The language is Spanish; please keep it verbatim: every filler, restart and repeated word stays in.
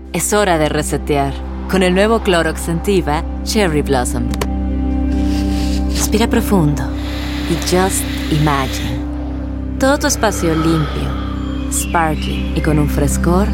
Es hora de resetear con el nuevo Clorox Scentiva Cherry Blossom. Respira profundo y just imagine. Todo tu espacio limpio, sparkling y con un frescor